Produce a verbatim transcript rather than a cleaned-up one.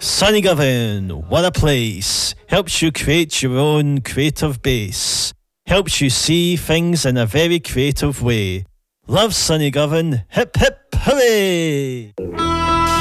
Sunnygovan, what a place. Helps you create your own creative base. Helps you see things in a very creative way. Love Sunnygovan, hip hip hooray!